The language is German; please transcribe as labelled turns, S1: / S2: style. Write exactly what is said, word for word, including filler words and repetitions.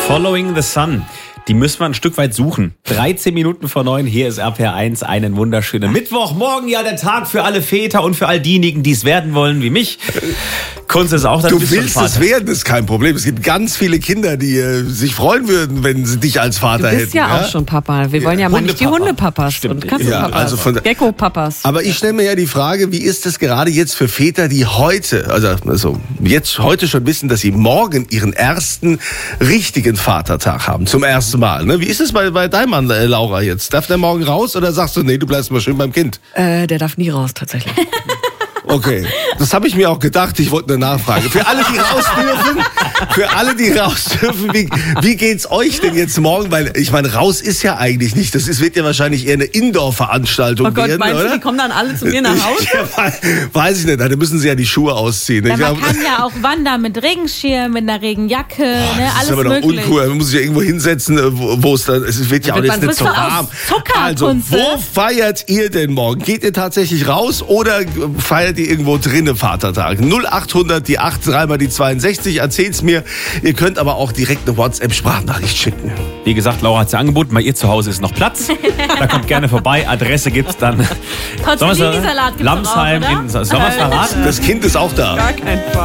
S1: Following the Sun. Die müssen wir ein Stück weit suchen. dreizehn Minuten vor neun, hier ist R P R eins. Einen wunderschönen Mittwochmorgen. Ja, der Tag für alle Väter und für all diejenigen, die es werden wollen, wie mich. Kunst ist auch,
S2: du willst es werden, ist kein Problem. Es gibt ganz viele Kinder, die äh, sich freuen würden, wenn sie dich als Vater hätten.
S3: Du bist
S2: hätten,
S3: ja,
S2: ja
S3: auch schon Papa. Wir wollen ja, ja mal nicht die Hundepapas
S1: Stimmt.
S3: und Katzenpapas,
S2: ja, also von,
S3: Gecko-Papas.
S2: Aber ich stelle mir ja die Frage, wie ist es gerade jetzt für Väter, die heute, also, also jetzt heute schon wissen, dass sie morgen ihren ersten richtigen Vatertag haben, zum ersten Mal. Ne? Wie ist es bei, bei deinem Mann, äh, Laura, jetzt? Darf der morgen raus oder sagst du, nee, du bleibst mal schön beim Kind?
S3: Äh, der darf nie raus, tatsächlich.
S2: Okay, das habe ich mir auch gedacht. Ich wollte eine Nachfrage. Für alle, die raus dürfen, für alle, die raus dürfen, wie, wie geht's euch denn jetzt morgen? Weil ich meine, raus ist ja eigentlich nicht. Das ist, wird ja wahrscheinlich eher eine Indoor-Veranstaltung
S3: oh Gott,
S2: werden,
S3: meinst
S2: oder?
S3: du, die kommen dann alle zu mir nach Hause?
S2: Ja, weiß ich nicht. Da müssen sie ja die Schuhe ausziehen.
S4: Ja,
S2: ich
S4: man
S2: glaub,
S4: kann ja auch wandern mit Regenschirm, mit einer Regenjacke,
S2: boah,
S4: ne,
S2: das
S4: alles
S2: ist aber doch
S4: möglich.
S2: uncool. Man muss sich ja irgendwo hinsetzen, wo, wo es dann, es wird ja auch
S3: wird
S2: jetzt
S3: man
S2: nicht so
S4: bist du
S2: warm.
S4: aus Zucker,
S2: Also,
S4: Kunze?
S2: wo feiert ihr denn morgen? Geht ihr tatsächlich raus oder feiert ihr irgendwo drinnen Vatertag? null acht hundert, die acht, dreimal die zweiundsechzig. Erzählt's mir. Ihr könnt aber auch direkt eine WhatsApp-Sprachnachricht schicken.
S1: Wie gesagt, Laura hat es ja angeboten. Bei ihr zu Hause ist noch Platz. Da kommt gerne vorbei. Adresse gibt's dann.
S4: Tortellini-Salat gibt's
S1: Lamsheim
S4: auch, oder?
S1: in Sommersverrat.
S2: Das Kind ist auch da.
S3: Gar kein Fall.